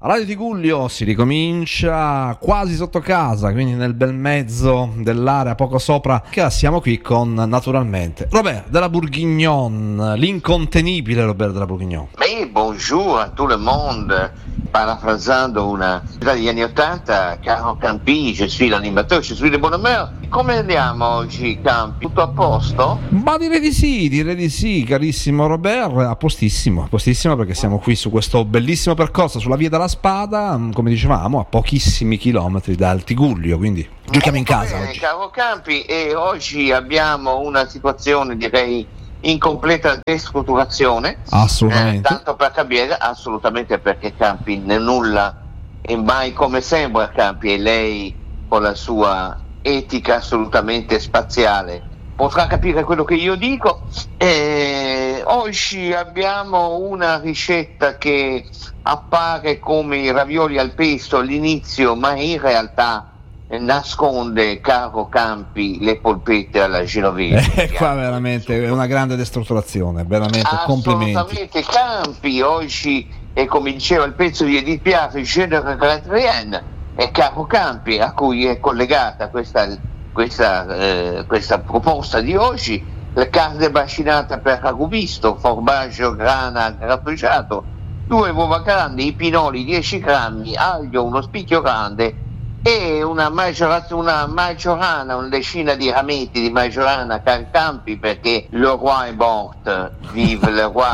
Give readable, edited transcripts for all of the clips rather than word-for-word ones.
Radio Tigullio si ricomincia quasi sotto casa, quindi nel bel mezzo dell'area poco sopra, che siamo qui con naturalmente Robert de la Bourguignon, l'incontenibile Robert de la Bourguignon. Mais bonjour à tout le monde. Parafrasando una degli anni 80, caro Campi, je suis l'animateur, je suis de bonne humeur. Come andiamo oggi, Campi? Tutto a posto? Ma direi di sì, carissimo Robert, a postissimo perché siamo qui su questo bellissimo percorso sulla via della Spada, come dicevamo, a pochissimi chilometri dal Tigullio, quindi giochiamo in casa oggi. Caro Campi, e oggi abbiamo una situazione, direi, in completa destrutturazione. Assolutamente. Tanto per capire, assolutamente, perché Campi nulla è mai come sembra, Campi, e lei con la sua etica assolutamente spaziale potrà capire quello che io dico. Oggi abbiamo una ricetta che appare come i ravioli al pesto all'inizio, ma in realtà nasconde, caro Campi, le polpette alla genovese. Qua veramente è una grande destrutturazione, veramente complimenti. Assolutamente, Campi, oggi, e come diceva il pezzo di Edith Piaf, je ne regrette rien, e caro Campi, a cui è collegata questa proposta di oggi, la carne bacinata per ragù misto, formaggio grana grattugiato, 2 uova grandi, i pinoli 10 grammi, aglio uno spicchio grande, e una decina di rametti di majorana, cari Campi, perché le roi est mort, vive le roi.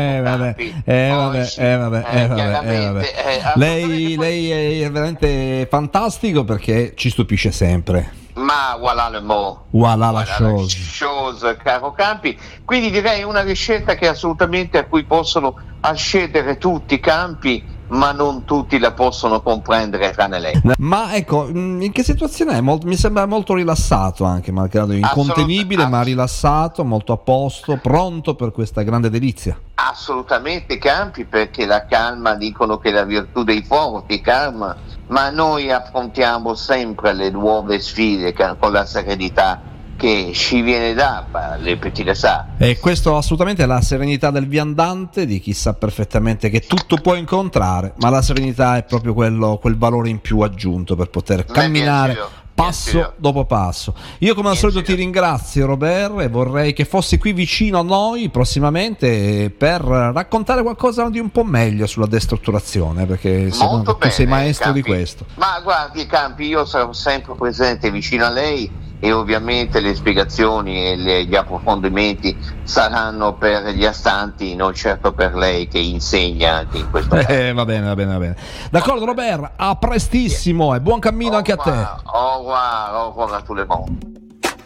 Lei è veramente fantastico perché ci stupisce sempre. Ma voilà le mot, voilà la chose, caro Campi. Quindi direi una ricetta che assolutamente a cui possono accedere tutti, Campi, ma non tutti la possono comprendere tranne lei. Ma ecco, in che situazione è? Mi sembra molto rilassato anche, malgrado incontenibile, ma rilassato, molto a posto, pronto per questa grande delizia. Assolutamente, Campi, perché la calma, dicono che è la virtù dei forti, calma, ma noi affrontiamo sempre le nuove sfide con la serenità che ci viene da le petite sa. E questo assolutamente è la serenità del viandante, di chi sa perfettamente che tutto può incontrare, ma la serenità è proprio quel valore in più aggiunto per poter camminare passo dopo passo. Io come al solito ti ringrazio, Robert, e vorrei che fossi qui vicino a noi prossimamente per raccontare qualcosa di un po' meglio sulla destrutturazione, perché secondo me tu sei maestro, Campi, di questo. Ma guardi, Campi, io sarò sempre presente vicino a lei, e ovviamente le spiegazioni e gli approfondimenti saranno per gli astanti, non certo per lei che insegna anche in questo caso. Va bene. D'accordo Robert, a prestissimo e buon cammino anche a te. Au revoir a tout le monde.